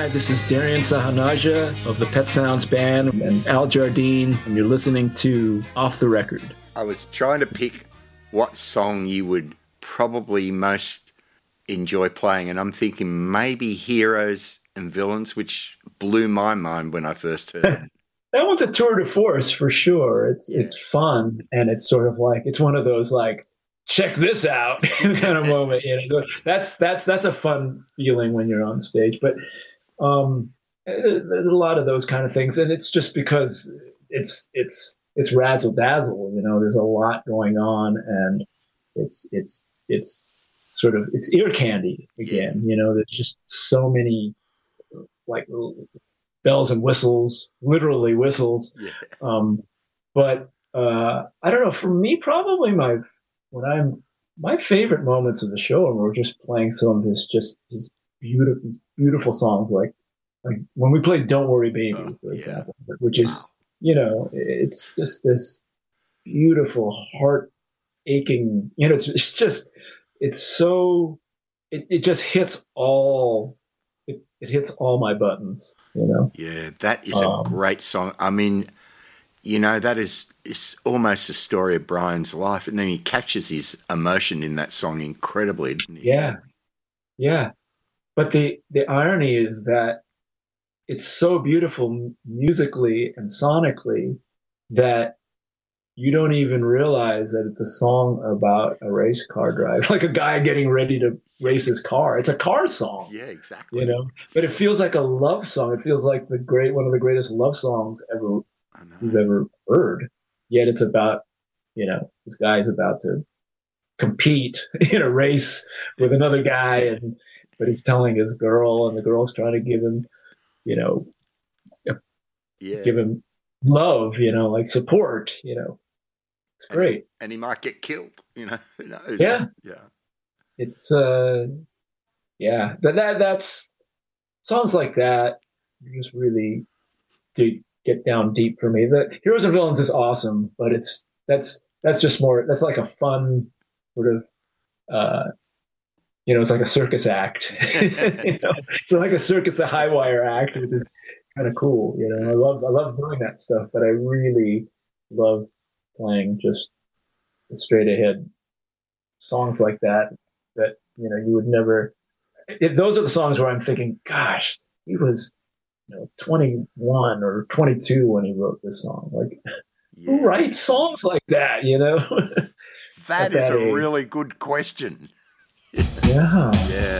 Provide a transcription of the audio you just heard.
Hi, this is Darian Sahanaja of the Pet Sounds Band and Al Jardine, and you're listening to Off the Record. I was trying to pick what song you would probably most enjoy playing, and I'm thinking maybe Heroes and Villains, which blew my mind when I first heard it. That one's a tour de force for sure. It's fun, and it's sort of like, it's one of those like, check this out kind of moment. You know, that's a fun feeling when you're on stage. But there's a lot of those kind of things, and it's just because it's razzle dazzle. You know, there's a lot going on, and it's sort of, it's ear candy again. You know, there's just so many like bells and whistles, literally whistles. Yeah. But I don't know. For me, probably my favorite moments of the show, and we're just playing some of these beautiful songs, like when we played "Don't Worry, Baby," for example, which is, you know, it's just this beautiful, heart aching. You know, it just hits all. It hits all my buttons, you know? Yeah, that is a great song. I mean, you know, that is almost the story of Brian's life, and then he captures his emotion in that song incredibly, doesn't he? Yeah, yeah. But the irony is that it's so beautiful musically and sonically that you don't even realize that it's a song about a race car drive, like a guy getting ready to race his car. It's a car song. Yeah, exactly. You know, but it feels like a love song. It feels like one of the greatest love songs you've ever heard. Yet it's about, you know, this guy's about to compete in a race with another guy, but he's telling his girl, and the girl's trying to give him, you know, give him love, you know, like support, you know. It's great. And he might get killed, you know, who knows? Yeah. Yeah. It's, that's songs like that just really do get down deep for me. The Heroes and Villains is awesome, but that's just more, that's like a fun sort of, you know, it's like a circus act. You know, it's like a circus, a high wire act, which is kind of cool. You know, I love doing that stuff, but I really love playing just straight ahead songs like that, you know, you would never, those are the songs where I'm thinking, gosh, he was, you know, 21 or 22 when he wrote this song. Like, who writes songs like that, you know? That is a really good question. Yeah. Yeah.